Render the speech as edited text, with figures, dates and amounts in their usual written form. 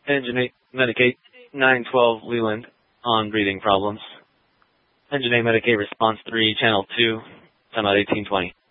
Engine 8, Medicaid 912 Leland on breathing problems. Engine 8, Medicaid response 3, channel 2, timeout 1820.